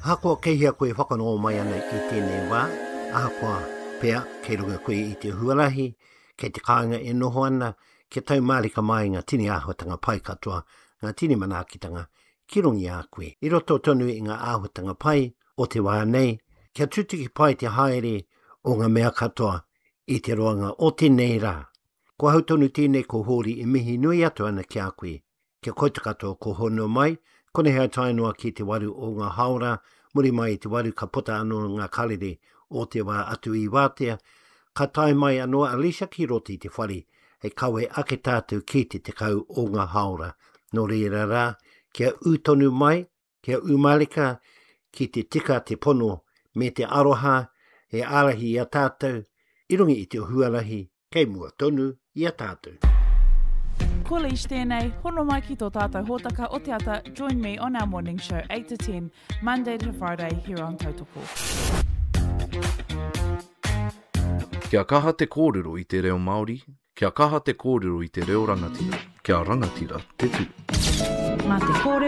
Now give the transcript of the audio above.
Ahakoa kehia koe whakanō mai ana I tēnei wā. Ahakoa pea kei runga koe I te huarahi, kei te kāinga e noho ana, ke tau marika mai ngā tini āhuatanga pai katoa, ngā tini manaakitanga, ki rungi a koe. I roto tonu I ngā āhuatanga pai, o te wā nei, kia tūtiki pai te haere o ngā mea katoa I te roanga o tēnei rā. Ko hau tonu tēnei ko hori I mihi nui atu ana ki a koe, kia koe te katoa ko hono mai, kone hea tainua ki te waru o ngā haora, muri mai te waru ka puta anō ngā karere o te wā atu I wātea, ka tai mai anō Alicia ki roti te whare, hei kawe ake tātou ki te kau o ngā haora. No reira rā, kia utonu mai, kia umarika, ki te tika te pono, me te aroha, he arahi I a tātou, I rungi I te huarahi, kei mua tonu I a tātou. Ko Leish tēnei, hono mai ki tō tātou hōtaka o te ata, join me on our morning show 8 to 10, Monday to Friday, here on Tautoko. Kia kaha te kōrero I te reo Māori, kia kaha te kōrero I te reo rangatira, kia rangatira te tū. Mā te kōrero